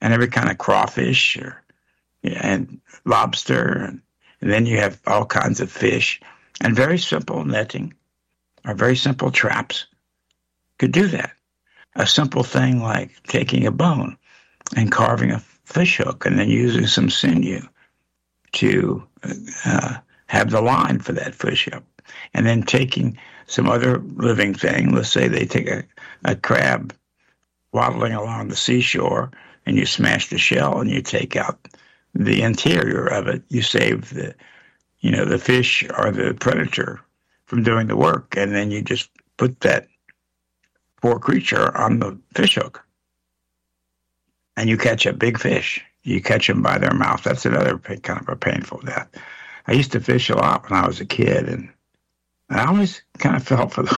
and every kind of crawfish and lobster. And then you have all kinds of fish. And very simple netting or very simple traps could do that. A simple thing like taking a bone and carving a fish hook and then using some sinew to have the line for that fish hook. And then taking some other living thing, let's say they take a crab waddling along the seashore and you smash the shell and you take out the interior of it. You save the fish or the predator from doing the work, and then you just put that poor creature on the fish hook. And you catch a big fish. You catch them by their mouth. That's another kind of a painful death. I used to fish a lot when I was a kid, and I always kind of felt for